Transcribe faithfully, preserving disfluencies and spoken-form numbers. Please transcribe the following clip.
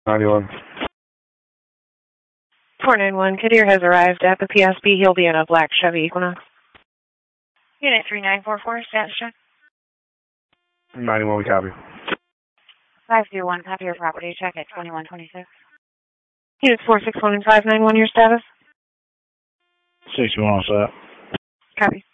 ninety-one. four nine one, Kadir has arrived at the P S B. He'll be in a black Chevy Equinox. Unit three nine four four, status check. ninety-one, we copy. five two one, copy your property check at twenty-one twenty-six. Unit four six one and five nine one, your status? six one, what's that? Copy.